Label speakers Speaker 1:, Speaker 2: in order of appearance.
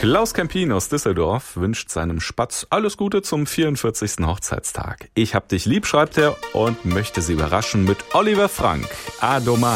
Speaker 1: Klaus Kempin aus Düsseldorf wünscht seinem Spatz alles Gute zum 44. Hochzeitstag. Ich hab dich lieb, schreibt er, und möchte sie überraschen mit Oliver Frank. Adomai.